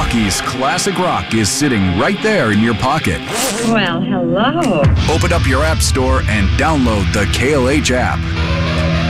Milwaukee's classic rock is sitting right there in your pocket. Well, hello. Open up your app store and download the KLH app.